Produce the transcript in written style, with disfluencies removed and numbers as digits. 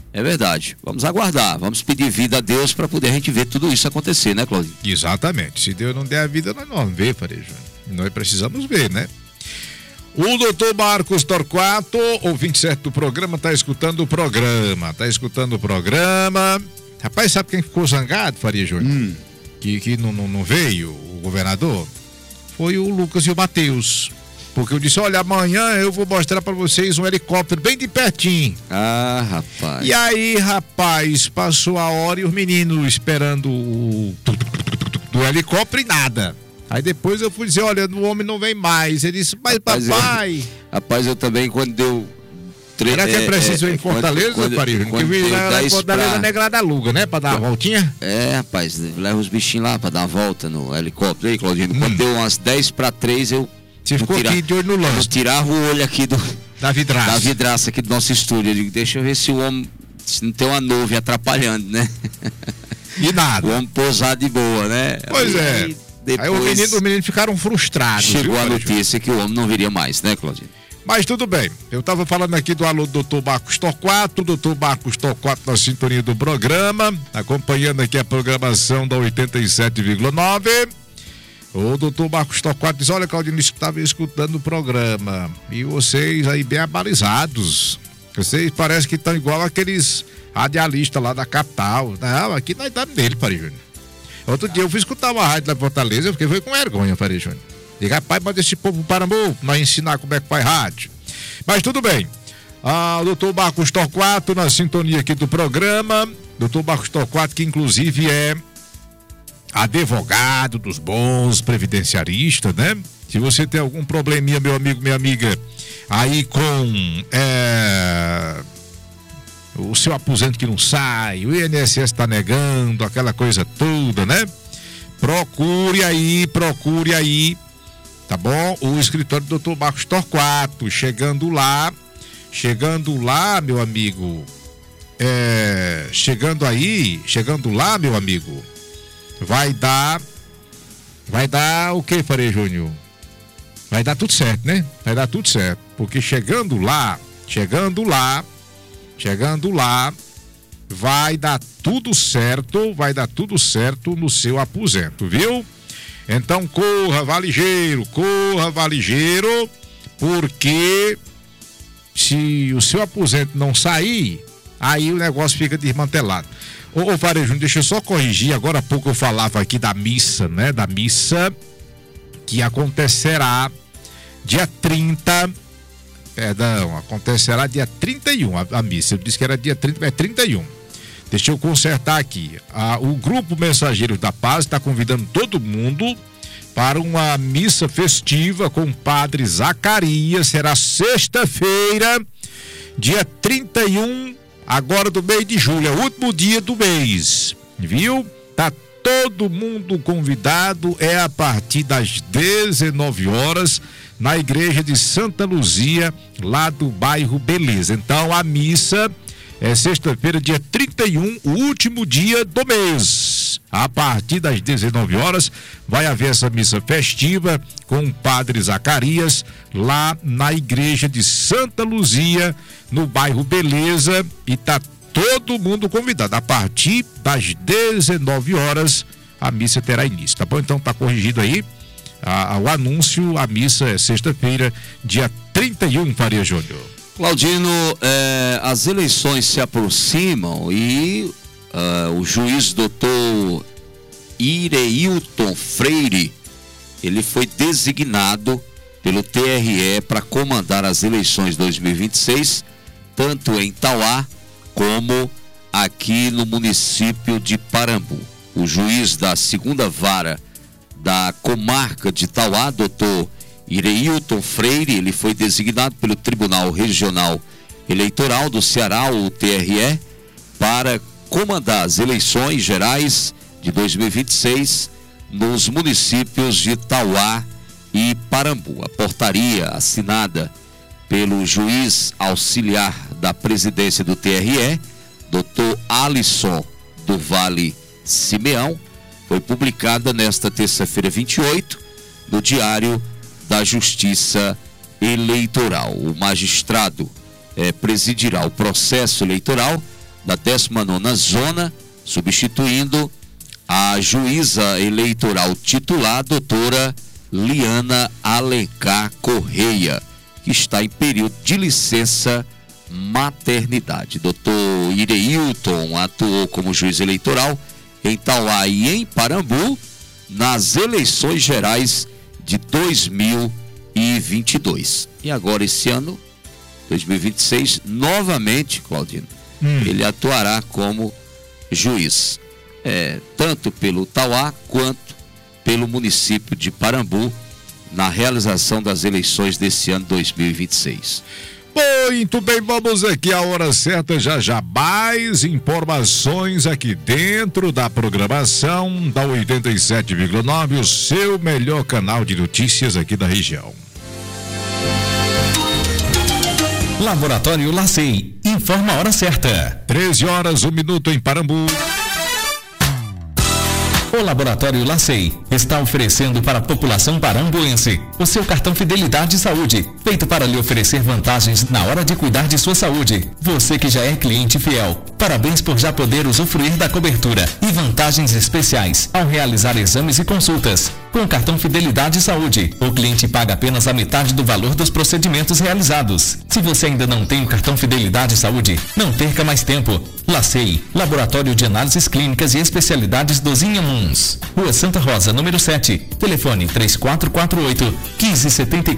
É verdade. Vamos aguardar, vamos pedir vida a Deus para poder a gente ver tudo isso acontecer, né, Claudinho? Exatamente. Se Deus não der a vida, nós não vamos ver, Farejo. Nós precisamos ver, né? O doutor Marcos Torquato, ouvinte certo do programa, está escutando o programa. Rapaz, sabe quem ficou zangado, Faria Júnior? Que não veio, o governador? Foi o Lucas e o Matheus. Porque eu disse, olha, amanhã eu vou mostrar para vocês um helicóptero bem de pertinho. Ah, rapaz. E aí, rapaz, passou a hora e os meninos esperando do helicóptero e nada. Aí depois eu fui dizer, olha, o homem não vem mais. Ele disse, mas papai... Rapaz, eu também, quando deu... Será que é preciso ir em Fortaleza, Paris? Porque eu vi lá em Fortaleza Negra da Luga, né? Pra dar uma voltinha. Rapaz, leva os bichinhos lá pra dar uma volta no helicóptero. Aí, Claudinho, quando deu umas 10:03, eu... Você ficou aqui de olho no lance. Vou tirar o olho aqui da vidraça aqui do nosso estúdio. Eu digo, deixa eu ver se o homem... Se não tem uma nuvem atrapalhando, né? E nada. O homem pousar de boa, né? Pois é. Aí os meninos ficaram frustrados. Chegou a notícia que o homem não viria mais, né, Claudinho? Mas tudo bem, eu estava falando aqui do alô do Dr. Marcos Torquato, Dr. Marcos Torquato na sintonia do programa, acompanhando aqui a programação da 87,9. O Dr. Marcos Torquato diz, olha, Claudinho, estava escutando o programa, e vocês aí bem abalizados, vocês parecem que estão igual aqueles radialistas lá da capital. Não, aqui nós estamos nele, Faria Júnior. Outro dia eu fui escutar uma rádio da Fortaleza, eu fiquei com vergonha, Faria Júnior. Diga, rapaz, manda esse povo para Parambu, nós ensinar como é que faz rádio. Mas tudo bem. O doutor Marcos Torquato na sintonia aqui do programa. Doutor Marcos Torquato, que inclusive é advogado dos bons, previdenciarista, né? Se você tem algum probleminha, meu amigo, minha amiga, aí com o seu aposento que não sai, o INSS está negando, aquela coisa toda, né? Procure aí. Tá bom? O escritório do Dr. Marcos Torquato, chegando lá, meu amigo, chegando lá, meu amigo, vai dar o que, Faria Júnior? Vai dar tudo certo, né? Vai dar tudo certo, porque chegando lá, vai dar tudo certo no seu aposento, viu? Então corra, vá ligeiro, porque se o seu aposento não sair, aí o negócio fica desmantelado. Ô Farejo, deixa eu só corrigir, agora há pouco eu falava aqui da missa, né? Da missa que acontecerá dia 30, acontecerá dia 31, a missa, eu disse que era dia 30, mas é 31. Deixa eu consertar aqui. O Grupo Mensageiros da Paz está convidando todo mundo para uma missa festiva com o Padre Zacarias. Será sexta-feira, dia 31, agora do mês de julho, é o último dia do mês, viu? Tá todo mundo convidado, é a partir das 19 horas, na igreja de Santa Luzia, lá do bairro Beleza. Então a missa é sexta-feira, dia 31, o último dia do mês. A partir das 19 horas vai haver essa missa festiva com o Padre Zacarias lá na igreja de Santa Luzia, no bairro Beleza, e tá todo mundo convidado. A partir das 19 horas a missa terá início, tá bom? Então tá corrigido aí o anúncio, a missa é sexta-feira, dia 31, Faria Júnior. Claudino, as eleições se aproximam e o juiz doutor Ireilton Freire, ele foi designado pelo TRE para comandar as eleições 2026, tanto em Tauá como aqui no município de Parambu. O juiz da segunda vara da comarca de Tauá, doutor Ireilton Freire, ele foi designado pelo Tribunal Regional Eleitoral do Ceará, o TRE, para comandar as eleições gerais de 2026 nos municípios de Tauá e Parambu. A portaria assinada pelo juiz auxiliar da presidência do TRE, Dr. Alisson do Vale Simeão, foi publicada nesta terça-feira 28 no Diário da Justiça Eleitoral. O magistrado presidirá o processo eleitoral da 19ª Zona, substituindo a juíza eleitoral titular, doutora Liana Alencar Correia, que está em período de licença maternidade. Doutor Ireilton atuou como juiz eleitoral em Tauá e em Parambu nas eleições gerais de 2022. E agora, esse ano, 2026, novamente, Claudino, ele atuará como juiz, tanto pelo Tauá quanto pelo município de Parambu, na realização das eleições desse ano 2026. Muito bem, vamos aqui a hora certa, já mais informações aqui dentro da programação da 87,9, o seu melhor canal de notícias aqui da região. Laboratório LACEI, informa a hora certa. 13 horas, 1 minuto em Parambu. O Laboratório LACEI está oferecendo para a população parambuense o seu cartão Fidelidade Saúde, feito para lhe oferecer vantagens na hora de cuidar de sua saúde. Você que já é cliente fiel, parabéns por já poder usufruir da cobertura e vantagens especiais ao realizar exames e consultas. Com o cartão Fidelidade Saúde, o cliente paga apenas a metade do valor dos procedimentos realizados. Se você ainda não tem o cartão Fidelidade Saúde, não perca mais tempo. LACEI, Laboratório de Análises Clínicas e Especialidades dos Inhamuns. Rua Santa Rosa, número 7. Telefone 3448-1574.